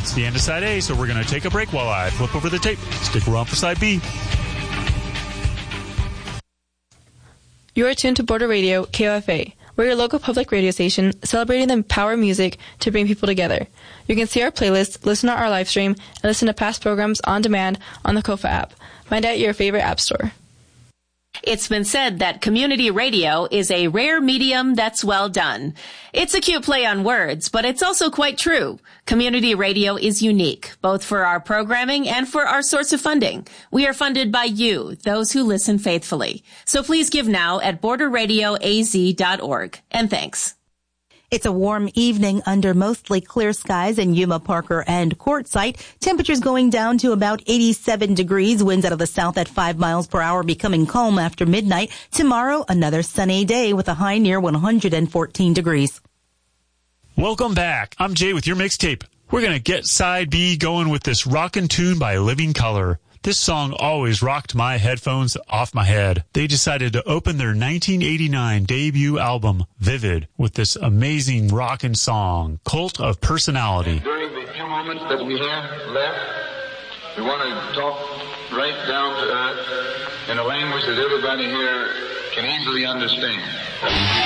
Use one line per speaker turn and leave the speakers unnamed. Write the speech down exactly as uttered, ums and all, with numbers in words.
That's the end of side A, so we're going to take a break while I flip over the tape. Stick around for side B.
You are tuned to Border Radio, K O F A. We're your local public radio station celebrating the power of music to bring people together. You can see our playlist, listen to our live stream, and listen to past programs on demand on the Kofa app. Find out your favorite app store.
It's been said that community radio is a rare medium that's well done. It's a cute play on words, but it's also quite true. Community radio is unique, both for our programming and for our source of funding. We are funded by you, those who listen faithfully. So please give now at border radio a z dot org. And thanks.
It's a warm evening under mostly clear skies in Yuma, Parker, and Quartzsite. Temperatures going down to about eighty-seven degrees. Winds out of the south at five miles per hour, becoming calm after midnight. Tomorrow, another sunny day with a high near one hundred fourteen degrees.
Welcome back. I'm Jay with your mixtape. We're going to get side B going with this rockin' tune by Living Colour. This song always rocked my headphones off my head. They decided to open their nineteen eighty-nine debut album, Vivid, with this amazing rockin' song, Cult of Personality.
During the few moments that we have left, we want to talk right down to earth in a language that everybody here can easily understand.